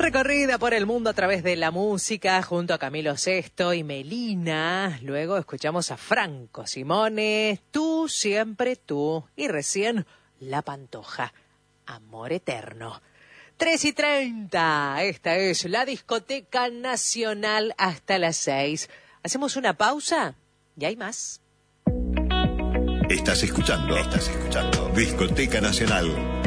Recorrida por el mundo a través de la música junto a Camilo Sesto y Melina. Luego escuchamos a Franco Simone, Tú, siempre tú. Y recién La Pantoja, Amor Eterno. 3:30, esta es la Discoteca Nacional hasta las 6. Hacemos una pausa y hay más. Estás escuchando Discoteca Nacional